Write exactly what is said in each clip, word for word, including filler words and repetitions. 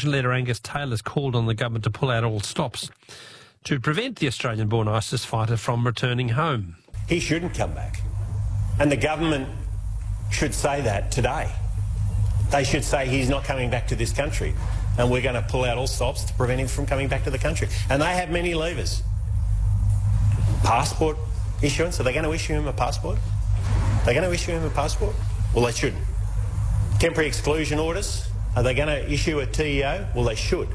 Opposition leader Angus Taylor's called on the government to pull out all stops to prevent the Australian-born ISIS fighter from returning home. He shouldn't come back. And the government should say that today. They should say he's not coming back to this country and we're going to pull out all stops to prevent him from coming back to the country. And they have many levers. Passport issuance, are they going to issue him a passport? Are they going to issue him a passport? Well, they shouldn't. Temporary exclusion orders, are they going to issue a T E O? Well, they should.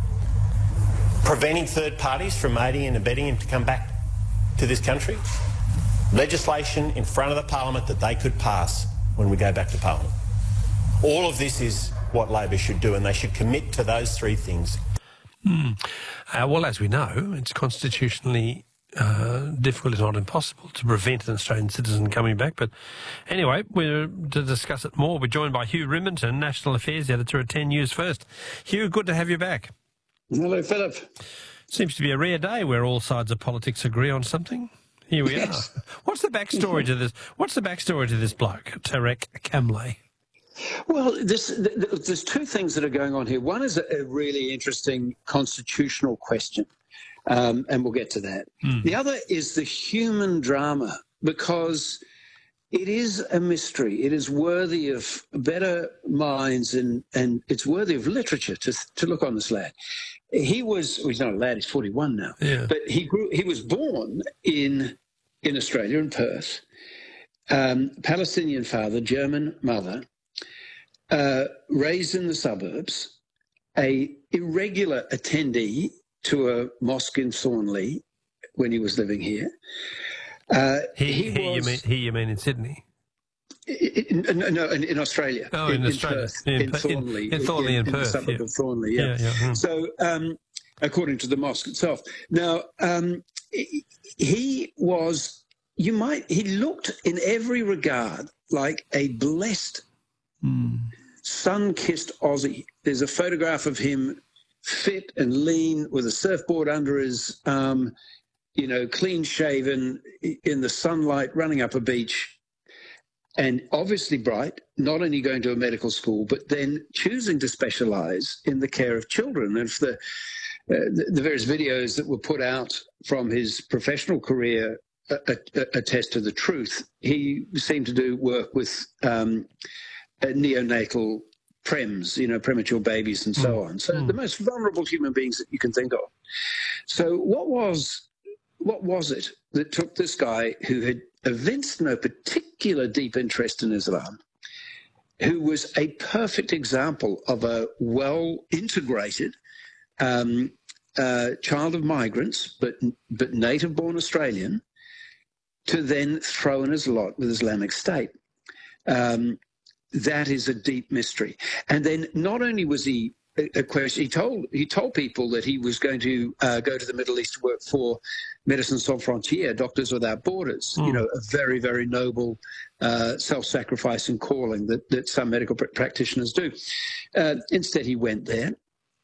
Preventing third parties from aiding and abetting him to come back to this country? Legislation in front of the Parliament that they could pass when we go back to Parliament. All of this is what Labor should do, and they should commit to those three things. Mm. Uh, well, as we know, it's constitutionally uh, difficult, if not impossible, to prevent an Australian citizen coming back. But anyway, we're to discuss it more. We're joined by Hugh Riminton, National Affairs Editor at ten News First. Hugh, good to have you back. Hello, Philip. Seems to be a rare day where all sides of politics agree on something. Here we yes. are. What's the backstory to this? What's the backstory to this bloke, Tarek Kamle? Well, this, th th there's two things that are going on here. One is a, a really interesting constitutional question, um, and we'll get to that. Mm. The other is the human drama, because it is a mystery. It is worthy of better minds, and, and it's worthy of literature to, to look on this lad. He was, well, he's not a lad, he's forty-one now, yeah. but he grew, he was born in, in Australia, in Perth, um, Palestinian father, German mother, uh, raised in the suburbs, a irregular attendee to a mosque in Thornley when he was living here. Uh, he, he, he, was, you mean, he, you mean in Sydney? In, in, no, in, in Australia. Oh, in, in Australia. Perth, in, in Thornley. In, in Thornley in, in, Perth. In the suburb yeah. of Thornley, yeah. yeah, yeah. Mm. So, um, according to the mosque itself. Now, um, he was, you might, he looked in every regard like a blessed, mm. sun-kissed Aussie. There's a photograph of him fit and lean with a surfboard under his arm, you know, clean-shaven, in the sunlight, running up a beach, and obviously bright, not only going to a medical school, but then choosing to specialise in the care of children. And if the, uh, the, the various videos that were put out from his professional career uh, uh, attest to the truth, he seemed to do work with um, uh, neonatal prems, you know, premature babies and so on. So mm. the most vulnerable human beings that you can think of. So what was... What was it that took this guy who had evinced no particular deep interest in Islam, who was a perfect example of a well-integrated um, uh, child of migrants, but, but native-born Australian, to then throw in his lot with Islamic State? Um, that is a deep mystery. And then not only was he a question. He told he told people that he was going to uh, go to the Middle East to work for Médecins Sans Frontières, Doctors Without Borders. Mm. You know, a very very noble, uh, self-sacrificing calling that that some medical pr practitioners do. Uh, instead, he went there.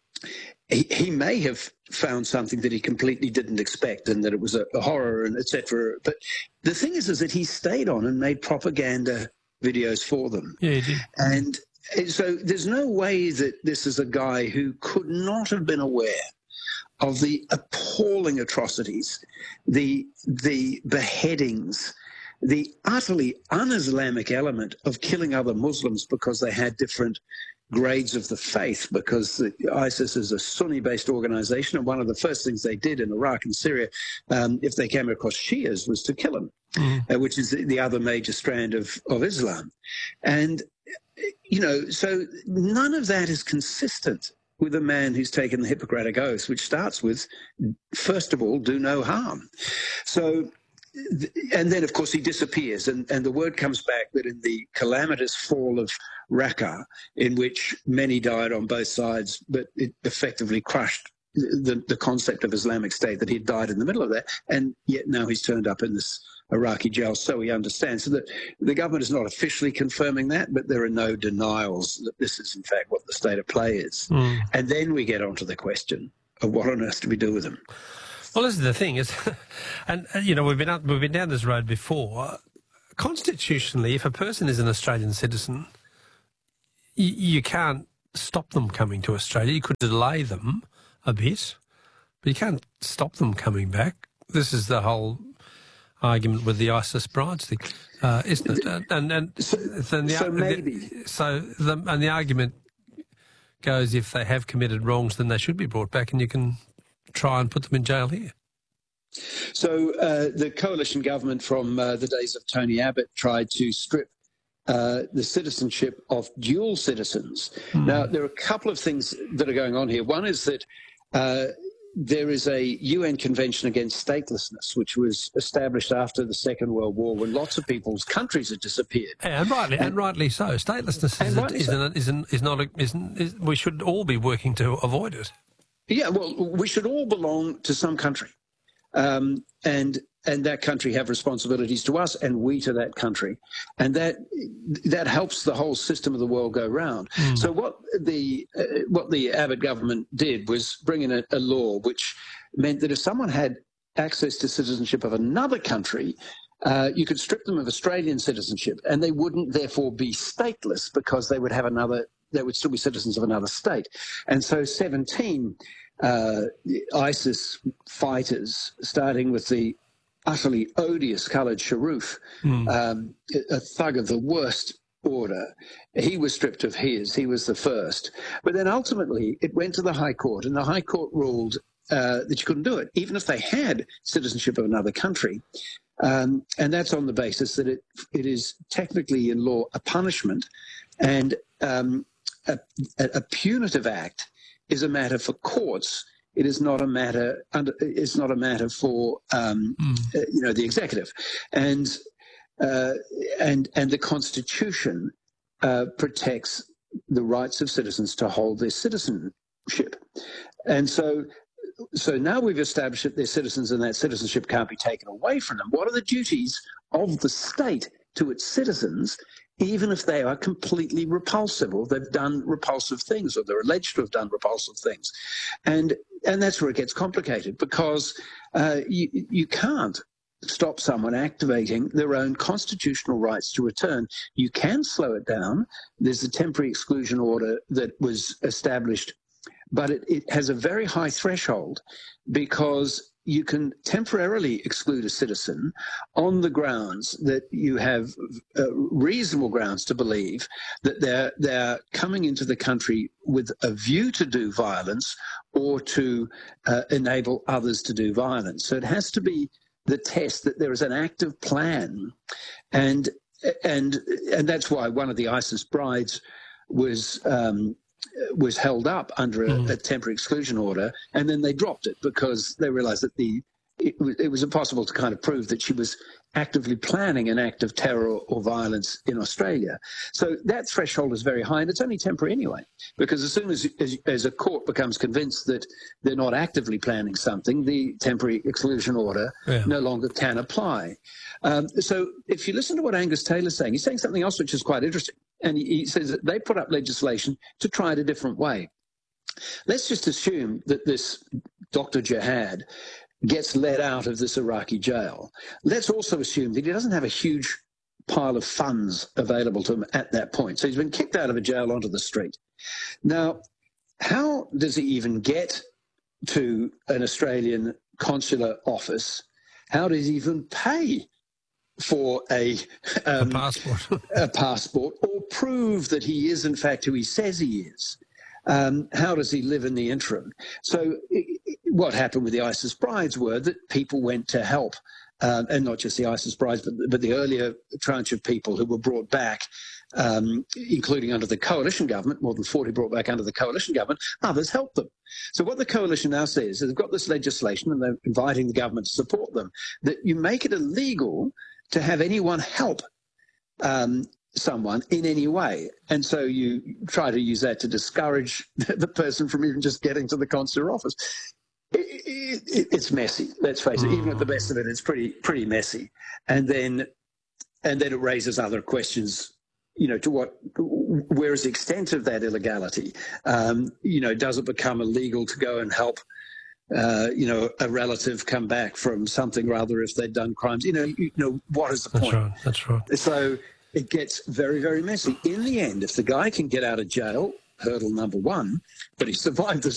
He, he may have found something that he completely didn't expect, and that it was a, a horror, and et cetera. But the thing is, is that he stayed on and made propaganda videos for them. Yeah, he did. And so there's no way that this is a guy who could not have been aware of the appalling atrocities, the, the beheadings, the utterly un-Islamic element of killing other Muslims because they had different grades of the faith, because the, ISIS is a Sunni-based organization, and one of the first things they did in Iraq and Syria, um, if they came across Shias, was to kill them, mm. uh, which is the, the other major strand of, of Islam. And you know, so none of that is consistent with a man who's taken the Hippocratic Oath, which starts with, first of all, do no harm. So, and then, of course, he disappears, and, and the word comes back that in the calamitous fall of Raqqa, in which many died on both sides, but it effectively crushed the, the concept of Islamic State, that he died in the middle of that, and yet now he's turned up in this Iraqi jail, so we understand. So that the government is not officially confirming that, but there are no denials that this is in fact what the state of play is. Mm. And then we get onto the question of what on earth do we do with them? Well, this is the thing, is, and you know, we've been up, we've been down this road before. Constitutionally, if a person is an Australian citizen, you, you can't stop them coming to Australia. You could delay them a bit, but you can't stop them coming back. This is the whole argument with the ISIS brides thing, uh, isn't it? And, and, and so, then the, so maybe. The, so the, and the argument goes, if they have committed wrongs, then they should be brought back, and you can try and put them in jail here. So uh, the coalition government from uh, the days of Tony Abbott tried to strip uh, the citizenship of dual citizens. Mm. Now, there are a couple of things that are going on here. One is that uh, there is a U N Convention Against Statelessness, which was established after the Second World War, when lots of people's countries had disappeared. And rightly, and, and rightly so. Statelessness is, a, is, so. An, is, an, is not a, isn't, is, we should all be working to avoid it. Yeah, well, we should all belong to some country. Um, and and that country have responsibilities to us, and we to that country, and that that helps the whole system of the world go round. Mm. So what the uh, what the Abbott government did was bring in a, a law which meant that if someone had access to citizenship of another country, uh, you could strip them of Australian citizenship, and they wouldn't therefore be stateless because they would have another. They would still be citizens of another state, and so seventeen. Uh, ISIS fighters, starting with the utterly odious Khalid Sharif, mm. um, a thug of the worst order. He was stripped of his. He was the first. But then ultimately it went to the High Court, and the High Court ruled uh, that you couldn't do it, even if they had citizenship of another country. Um, and that's on the basis that it it is technically in law a punishment, and um, a, a punitive act is a matter for courts. It is not a matter. Under, it's not a matter for um, mm. uh, you know the executive, and uh, and and the Constitution uh, protects the rights of citizens to hold their citizenship, and so so now we've established that they're citizens, and that citizenship can't be taken away from them. What are the duties of the state to its citizens, even if they are completely repulsive, or they've done repulsive things, or they're alleged to have done repulsive things? And and that's where it gets complicated, because uh, you, you can't stop someone activating their own constitutional rights to return. You can slow it down. There's a temporary exclusion order that was established, but it, it has a very high threshold, because you can temporarily exclude a citizen on the grounds that you have uh, reasonable grounds to believe that they're, they're coming into the country with a view to do violence or to uh, enable others to do violence. So it has to be the test that there is an active plan. And, and, and that's why one of the ISIS brides was... Um, was held up under a, mm. a temporary exclusion order, and then they dropped it because they realized that the it, it was impossible to kind of prove that she was actively planning an act of terror or, or violence in Australia. So that threshold is very high, and it's only temporary anyway, because as soon as, as, as a court becomes convinced that they're not actively planning something, the temporary exclusion order yeah. no longer can apply. Um, so if you listen to what Angus Taylor's saying, he's saying something else which is quite interesting. And he says that they put up legislation to try it a different way. Let's just assume that this Doctor Jihad gets let out of this Iraqi jail. Let's also assume that he doesn't have a huge pile of funds available to him at that point. So he's been kicked out of a jail onto the street. Now, how does he even get to an Australian consular office? How does he even pay for a, um, a passport, a passport, or prove that he is in fact who he says he is? Um, how does he live in the interim? So it, it, what happened with the ISIS brides were that people went to help, um, and not just the ISIS brides, but, but the earlier tranche of people who were brought back, um, including under the coalition government, more than forty brought back under the coalition government, others helped them. So what the coalition now says is they've got this legislation, and they're inviting the government to support them, that you make it illegal to have anyone help um, someone in any way. And so you try to use that to discourage the person from even just getting to the consular office. It, it, it's messy, let's face it. Even at the best of it, it's pretty pretty messy. And then and then it raises other questions, you know, to what, where is the extent of that illegality? Um, you know, does it become illegal to go and help Uh, you know, a relative come back from something rather if they'd done crimes? You know, you know, what is the that's point? Right, that's right. So it gets very, very messy. In the end, if the guy can get out of jail, hurdle number one, but he survived the